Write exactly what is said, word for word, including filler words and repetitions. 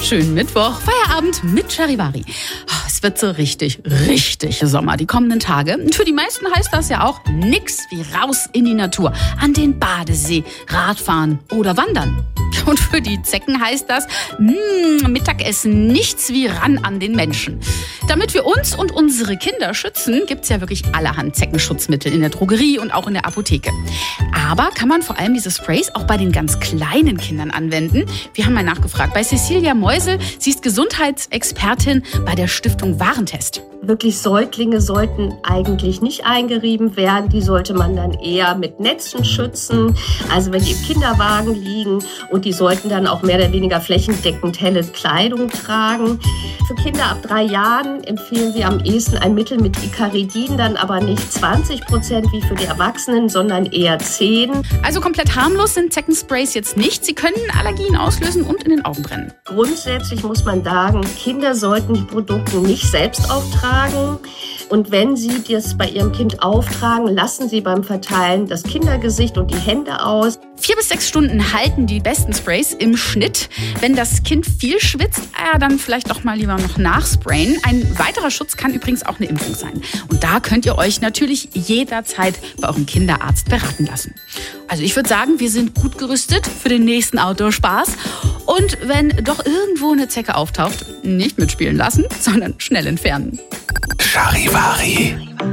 Schönen Mittwoch, Feierabend mit Charivari. Es wird so richtig, richtig Sommer die kommenden Tage. Und für die meisten heißt das ja auch nix wie raus in die Natur, an den Badesee, Radfahren oder Wandern. Und für die Zecken heißt das mh, Mittagessen, nichts wie ran an den Menschen. Damit wir uns und unsere Kinder schützen, gibt's ja wirklich allerhand Zeckenschutzmittel in der Drogerie und auch in der Apotheke. Aber kann man vor allem diese Sprays auch bei den ganz kleinen Kindern anwenden? Wir haben mal nachgefragt bei Cecilia Meusel. Sie ist Gesundheitsexpertin bei der Stiftung Warentest. Wirklich Säuglinge sollten eigentlich nicht eingerieben werden. Die sollte man dann eher mit Netzen schützen. Also wenn die im Kinderwagen liegen, und die sollten dann auch mehr oder weniger flächendeckend helle Kleidung tragen. Für Kinder ab drei Jahren empfehlen wir am ehesten ein Mittel mit Icaridin, dann aber nicht zwanzig Prozent wie für die Erwachsenen, sondern eher zehn. Also komplett harmlos sind Zeckensprays jetzt nicht. Sie können Allergien auslösen und in den Augen brennen. Grundsätzlich muss man sagen, Kinder sollten die Produkte nicht selbst auftragen. Und wenn Sie das bei Ihrem Kind auftragen, lassen Sie beim Verteilen das Kindergesicht und die Hände aus. Vier bis sechs Stunden halten die besten Sprays im Schnitt. Wenn das Kind viel schwitzt, ja, dann vielleicht doch mal lieber noch nachsprayen. Ein weiterer Schutz kann übrigens auch eine Impfung sein. Und da könnt ihr euch natürlich jederzeit bei eurem Kinderarzt beraten lassen. Also ich würde sagen, wir sind gut gerüstet für den nächsten Outdoor-Spaß. Und wenn doch irgendwo eine Zecke auftaucht, nicht mitspielen lassen, sondern schnell entfernen. Charivari.